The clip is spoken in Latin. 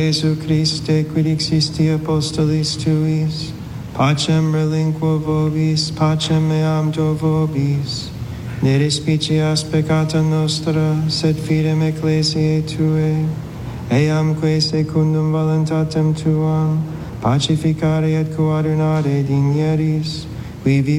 Jesu Christe, quid existi apostolis tuis, pacem relinquo vobis, pacem meam do vobis. Ne respicias peccata nostra, sed fidem ecclesiae Tuae, eamque secundum voluntatem Tuam, pacificare et coadunare digneris, qui